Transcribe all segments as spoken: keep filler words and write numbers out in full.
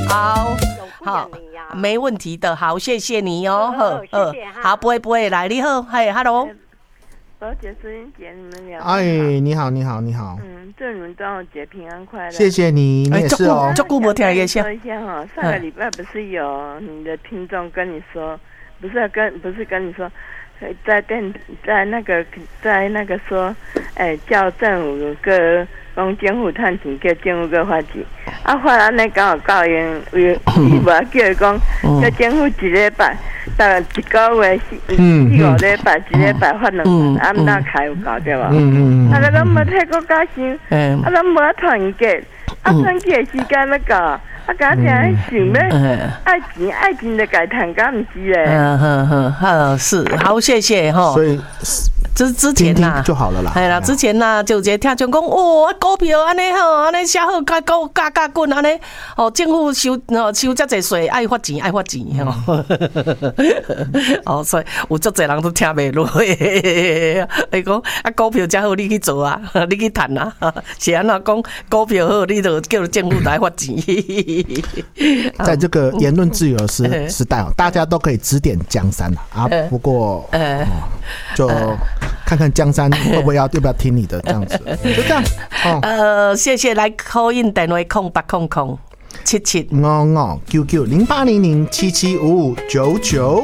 好，好，没问题的，好，谢谢你哦， 好，谢谢， 好，不会不会，来，你好，嘿 ，hello， 宝姐、淑英姐，你们俩， 哎，你好，你好，你好， 嗯，祝你们端午节平安快乐， 谢谢你，你也是哦。 照顾我听一下， 说一下哈，上个礼拜不是有你的听众跟你说，不是跟不是跟你说，在电在那个在那个说，哎，叫政府个讲政府趁钱，叫政府个发钱。啊，发安尼刚好教因，伊伊无叫伊讲，叫政府一礼拜，大一个月四四五礼拜，一礼拜发两次，啊，毋那开有搞对无？嗯嗯啊，咱无太过加薪，啊，咱无团结，啊，团结时间要到，啊，家己想要爱钱爱钱就该谈，敢毋是嘞？ 嗯哼哼，好是好，谢谢哈。 所以。 之之前呐就好了啦， 系啦，之前呐就一个听众讲，哦，股票安尼吼，安尼写好，价高价价滚安尼，哦，政府收哦收遮济税，爱发钱爱发钱吼，哦，所以有足侪人都听袂落，伊讲啊股票遮好，你去做啊，你去赚啊，是安怎讲股票好，你就叫政府来发钱。 在这个言论自由的时时代哦，大家都可以指点江山啊，不过就。看看江山会不会要要不要听你的这样子，就这样。哦、 呃，谢谢来 call in 电话空八空空七七五五九九零八零零七七五五九九。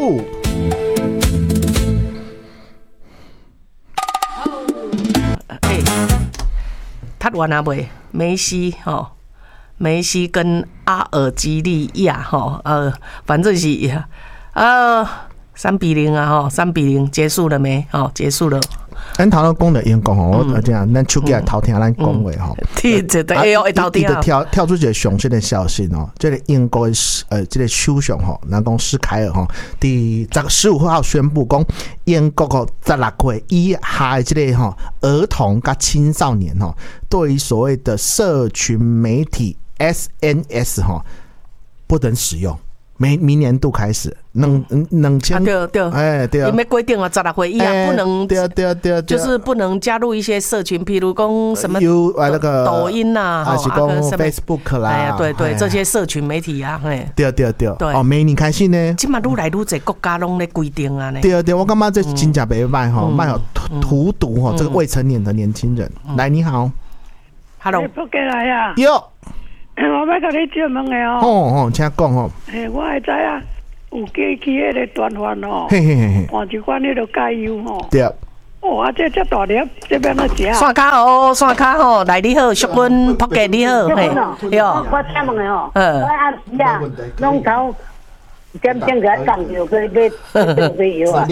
哎，他完啊未？梅西哈，梅西跟阿尔及利亚哈，呃，反正是呃。三比零啊！哈，三比零结束了没？哦，结束了。 咱头先讲的演讲吼，我这样，咱手机来偷听咱讲话吼。 对对对，哎呦，会偷听啊！ 跳跳出一个上新的消息哦，这个英国的呃，这个首相吼，咱讲施凯尔吼，第十五号宣布讲，英国吼十六岁以下的这个吼儿童跟青少年吼，对于所谓的社群媒体 S N S 吼，不能使用。明明年度开始，两两千对对， 哎对， 因为规定啊，十六岁以下不能， 对对对， 就是不能加入一些社群，譬如讲什么有那个抖音呐， 还是讲 Facebook 啦， 哎呀，对对，这些社群媒体啊，哎， 对对对，哦，明年开始呢， 今嘛愈来愈侪国家拢咧规定啊， 对对，我感觉这真正袂歹吼，卖有荼毒吼这个未成年的年轻人。来，你好 ，Hello， 不过来呀， 哟。 我要甲你借问的哦。 哦哦，请讲哦。 诶，我会知啊，有机器迄个端饭哦， 嘿嘿嘿， 换一罐迄个加油哦。 对。 哦，啊，这这大粒，这边怎食？ 山卡哦，山卡哦，来你好，淑君扑给你好，嘿， 哟。我请问的哦，我按时啊，拢头。点钟个讲就去买买油啊！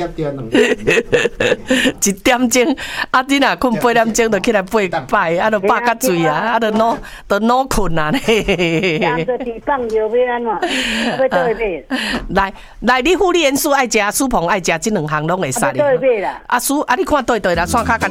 一点钟，啊，你若困八点钟，就起来拜拜，啊，就拜甲醉啊，啊，就脑就脑困啊嘞。 两个地放油要安怎？要倒去买？ 来来，你护理元素爱食，苏鹏爱食，这两项拢会使哩。 倒去买啦。 啊，苏啊，你看对对啦，山卡甲你。